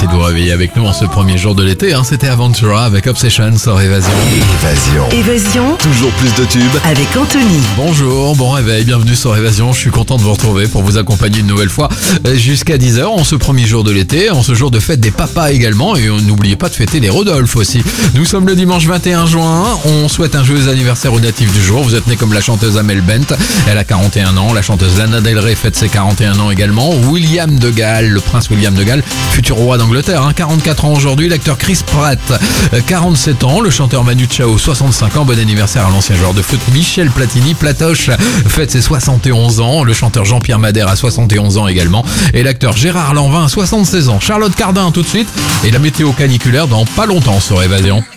de vous réveiller avec nous en ce premier jour de l'été. C'était Aventura avec Obsession sur Évasion. Évasion. Toujours plus de tubes. Avec Anthony. Bonjour, bon réveil, bienvenue sur Évasion. Je suis content de vous retrouver pour vous accompagner une nouvelle fois jusqu'à 10h en ce premier jour de l'été, en ce jour de fête des papas également. Et n'oubliez pas de fêter les Rodolphe aussi. Nous sommes le dimanche 21 juin. On souhaite un joyeux anniversaire au natif du jour. Vous êtes né comme la chanteuse Amel Bent. Elle a 41 ans. La chanteuse Lana Del Rey fête ses 41 ans également. William de Galles, le prince William de Galles, futur roi d'Angleterre, 44 ans aujourd'hui. L'acteur Chris Pratt, 47 ans. Le chanteur Manu Chao, 65 ans. Bon anniversaire à l'ancien joueur de foot Michel Platini. Platoche fête ses 71 ans. Le chanteur Jean-Pierre Madère a 71 ans également. Et l'acteur Gérard Lanvin a 76 ans. Charlotte Cardin tout de suite. Et la météo caniculaire dans pas longtemps sur Évasion.